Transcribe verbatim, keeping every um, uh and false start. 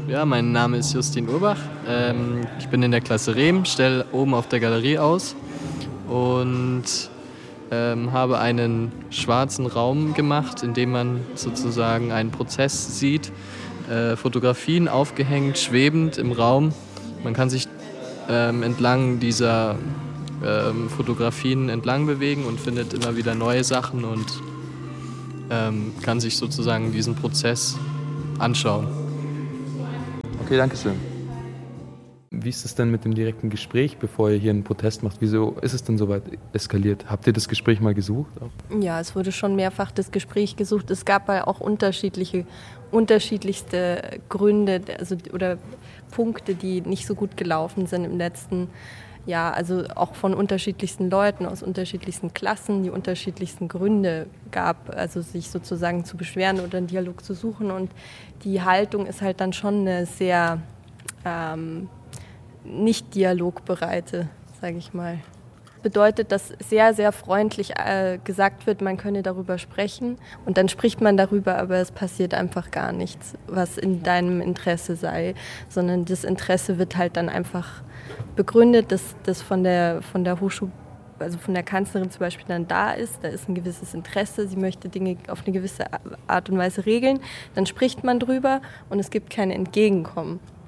Ja, mein Name ist Justin Urbach. Ähm, ich bin in der Klasse Rehm, stelle oben auf der Galerie aus und ähm, habe einen schwarzen Raum gemacht, in dem man sozusagen einen Prozess sieht. Äh, Fotografien aufgehängt, schwebend im Raum. Man kann sich ähm, entlang dieser ähm, Fotografien entlang bewegen und findet immer wieder neue Sachen und ähm, kann sich sozusagen diesen Prozess anschauen. Okay, danke schön. Wie ist es denn mit dem direkten Gespräch, bevor ihr hier einen Protest macht? Wieso ist es denn so weit eskaliert? Habt ihr das Gespräch mal gesucht? Auch? Ja, es wurde schon mehrfach das Gespräch gesucht. Es gab ja auch unterschiedliche, unterschiedlichste Gründe also, oder Punkte, die nicht so gut gelaufen sind im letzten Jahr. Also auch von unterschiedlichsten Leuten aus unterschiedlichsten Klassen, die unterschiedlichsten Gründe gab, also sich sozusagen zu beschweren oder einen Dialog zu suchen. Und die Haltung ist halt dann schon eine sehr ähm, nicht dialogbereite, sage ich mal. Bedeutet, dass sehr, sehr freundlich äh, gesagt wird, man könne darüber sprechen und dann spricht man darüber, aber es passiert einfach gar nichts, was in deinem Interesse sei, sondern das Interesse wird halt dann einfach begründet, dass das von der, von der Hochschule, also von der Kanzlerin zum Beispiel dann da ist, da ist ein gewisses Interesse, sie möchte Dinge auf eine gewisse Art und Weise regeln, dann spricht man drüber und es gibt kein Entgegenkommen.